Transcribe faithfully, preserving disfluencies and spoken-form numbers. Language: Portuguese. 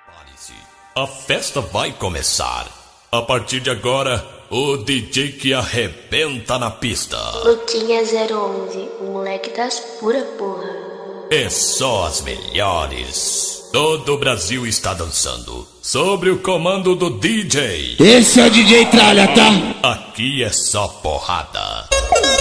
Prepare-se, a festa vai começar. A partir de agora, o D J que arrebenta na pista. Luquinha zero onze, o moleque das pura porra. É só as melhores. Todo o Brasil está dançando sob o comando do D J. Esse é o D J Tralha, tá? Aqui é só porrada.